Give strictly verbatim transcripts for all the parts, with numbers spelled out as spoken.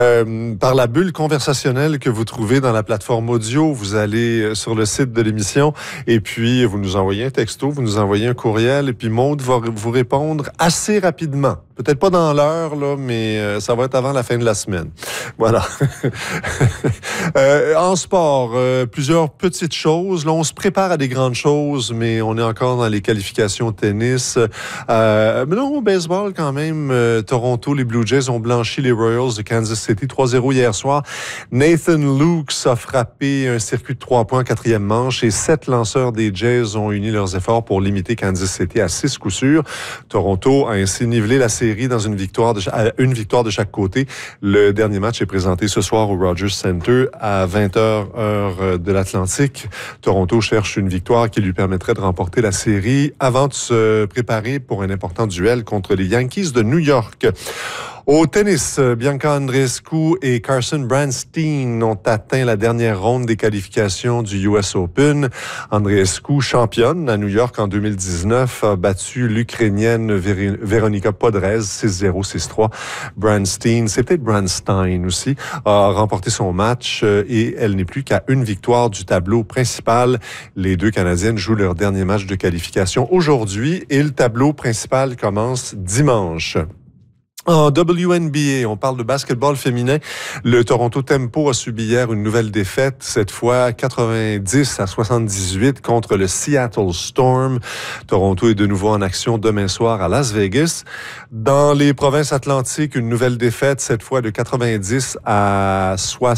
Euh, par la bulle conversationnelle que vous trouvez dans la plateforme audio, vous allez sur le site de l'émission et puis vous nous envoyez un texto, vous nous envoyez un courriel et puis Maude va vous répondre assez rapidement. Peut-être pas dans l'heure, là, mais euh, ça va être avant la fin de la semaine. Voilà. euh, en sport, euh, plusieurs petites choses. Là, on se prépare à des grandes choses, mais on est encore dans les qualifications au tennis. Euh, mais non, au baseball, quand même, euh, Toronto, les Blue Jays ont blanchi les Royals de Kansas City trois zéro hier soir. Nathan Lukes a frappé un circuit de trois points en quatrième manche et sept lanceurs des Jays ont uni leurs efforts pour limiter Kansas City à six coups sûrs. Toronto a ainsi nivelé la série dans une victoire, de, une victoire de chaque côté. Le dernier match est présenté ce soir au Rogers Center à vingt heures, heure de l'Atlantique. Toronto cherche une victoire qui lui permettrait de remporter la série avant de se préparer pour un important duel contre les Yankees de New York. Au tennis, Bianca Andreescu et Carson Branstein ont atteint la dernière ronde des qualifications du U S Open. Andreescu, championne à New York en deux mille dix-neuf, a battu l'Ukrainienne Vér- Véronika Podrez six zéro, six trois. Branstein, c'est peut-être Branstein aussi, a remporté son match et elle n'est plus qu'à une victoire du tableau principal. Les deux Canadiennes jouent leur dernier match de qualification aujourd'hui et le tableau principal commence dimanche. En W N B A, on parle de basketball féminin. Le Toronto Tempo a subi hier une nouvelle défaite, cette fois quatre-vingt-dix à soixante-dix-huit contre le Seattle Storm. Toronto est de nouveau en action demain soir à Las Vegas. Dans les provinces atlantiques, une nouvelle défaite, cette fois de quatre-vingt-dix à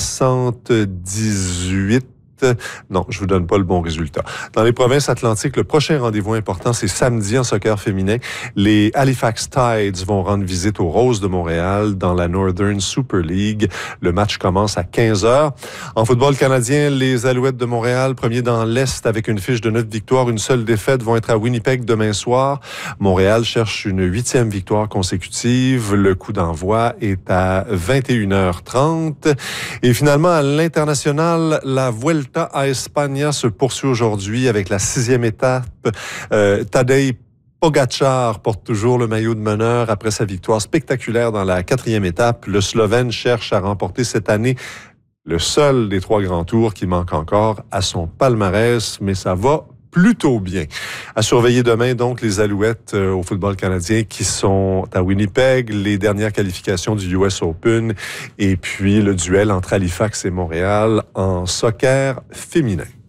soixante-dix-huit. Non, je vous donne pas le bon résultat. Dans les provinces atlantiques, le prochain rendez-vous important, c'est samedi en soccer féminin. Les Halifax Tides vont rendre visite aux Roses de Montréal dans la Northern Super League. Le match commence à quinze heures. En football canadien, les Alouettes de Montréal, premiers dans l'Est avec une fiche de neuf victoires, une seule défaite, vont être à Winnipeg demain soir. Montréal cherche une huitième victoire consécutive. Le coup d'envoi est à vingt et une heures trente. Et finalement, à l'international, la Vuelta à España se poursuit aujourd'hui avec la sixième étape. Euh, Tadej Pogačar porte toujours le maillot de meneur après sa victoire spectaculaire dans la quatrième étape. Le Slovène cherche à remporter cette année le seul des trois grands tours qui manque encore à son palmarès, mais ça va plutôt bien. À surveiller demain, donc, les Alouettes euh, au football canadien qui sont à Winnipeg, les dernières qualifications du U S Open et puis le duel entre Halifax et Montréal en soccer féminin.